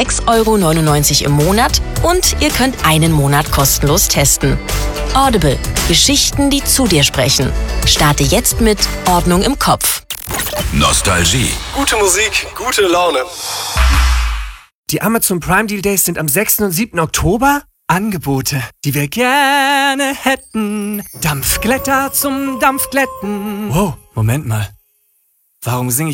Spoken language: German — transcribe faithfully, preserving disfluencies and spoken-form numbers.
sechs Euro neunundneunzig im Monat und ihr könnt einen Monat kostenlos testen. Audible. Geschichten, die zu dir sprechen. Starte jetzt mit Ordnung im Kopf. Nostalgie. Gute Musik, gute Laune. Die Amazon Prime Deal Days sind am sechsten und siebten Oktober. Angebote, die wir gerne hätten. Dampfglätter zum Dampfglätten. Wow, Moment mal. Warum singe ich